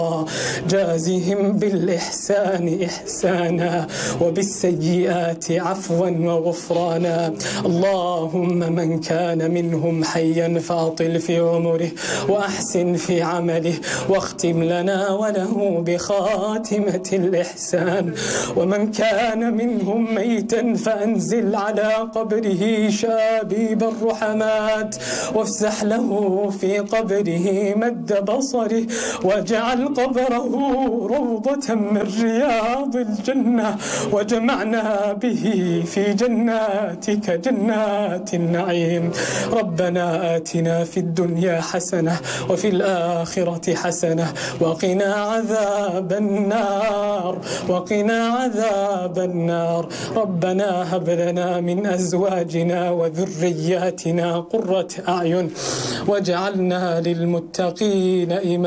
جازهم بالإحسان إحسانا وبالسيئات عفوا وغفرانا. اللهم من كان منهم حيا فاطل في عمره وأحسن في عمله واختم لنا وله بخاتمة الإحسان. ومن كان منهم ميتا فأنزل على قبره شابيب الرحمات وافسح له في قبره مد بصره واجعل قبره روضة من رياض الجنة وجمعنا به في جناتك جنات النعيم. ربنا آتنا في الدنيا حسنة وفي الآخرة حسنة وقنا عذاب النار وقنا عذاب النار. ربنا هب لنا من أزواجنا وذرياتنا قرة أعين واجعلنا للمتقين إماما.